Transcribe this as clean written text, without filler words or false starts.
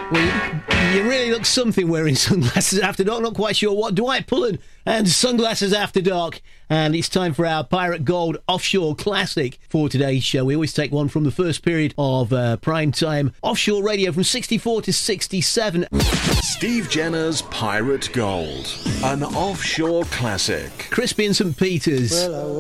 Well, you really look something wearing sunglasses after dark. Not quite sure what. Dwight Pullen and Sunglasses After Dark. And it's time for our Pirate Gold Offshore Classic for today's show. We always take one from the first period of prime time offshore radio from 64 to 67. Steve Jenner's Pirate Gold, an offshore classic. Crispy in St. Peter's.